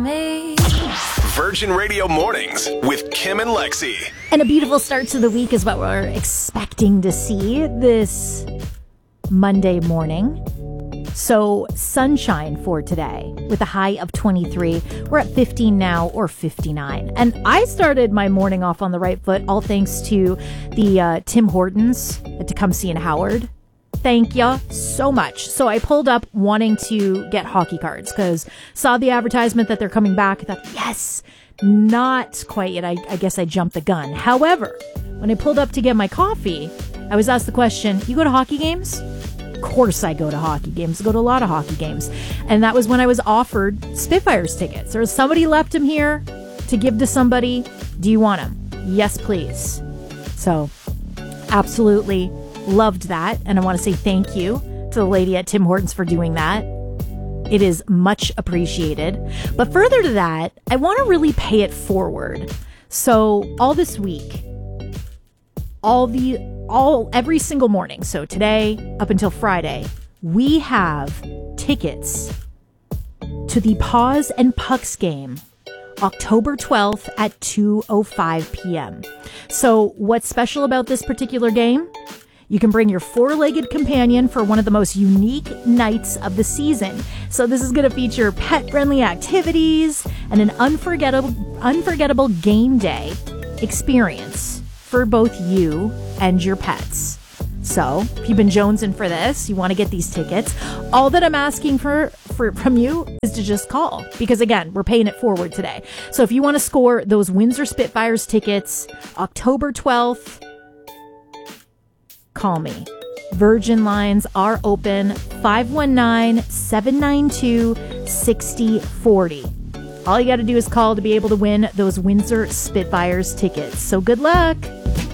me. Virgin Radio Mornings with Kim and Lexi. And a beautiful start to the week is what we're expecting to see this Monday morning. So sunshine for today with a high of 23. We're at 15 now, or 59. And I started my morning off on the right foot, all thanks to the Tim Hortons at Tecumseh and Howard. Thank you so much. So I pulled up wanting to get hockey cards because saw the advertisement that they're coming back. I thought, yes, not quite yet. I guess I jumped the gun. However, when I pulled up to get my coffee, I was asked the question, you go to hockey games? Of course I go to hockey games. I go to a lot of hockey games. And that was when I was offered Spitfires tickets. There was somebody left them here to give to somebody. Do you want them? Yes, please. So absolutely loved that. And I want to say thank you to the lady at Tim Hortons for doing that. It is much appreciated. But further to that, I want to really pay it forward. So all this week, every single morning, so today up until Friday, we have tickets to the Paws and Pucks game, October 12th at 2:05 p.m. So what's special about this particular game? You can bring your four-legged companion for one of the most unique nights of the season. So this is going to feature pet-friendly activities and an unforgettable game day experience for both you and your pets. So if you've been jonesing for this, you want to get these tickets, all that I'm asking from you is to just call, because again, we're paying it forward today. So if you want to score those Windsor Spitfires tickets, October 12th, call me. Virgin lines are open, 519-792-6040. All you got to do is call to be able to win those Windsor Spitfires tickets. So good luck.